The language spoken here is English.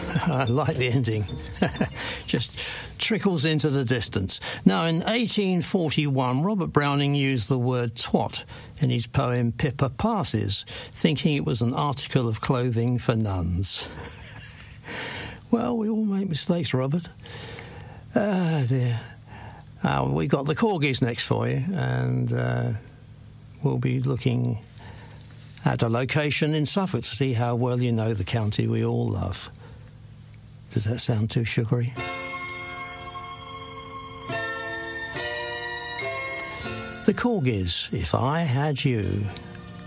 I like the ending. Just trickles into the distance. Now, in 1841, Robert Browning used the word twat in his poem Pippa Passes, thinking it was an article of clothing for nuns. Well, we all make mistakes, Robert. Ah, dear. We got the Corgis next for you, and we'll be looking at a location in Suffolk to see how well you know the county we all love. Does that sound too sugary? The Corgis, If I Had You.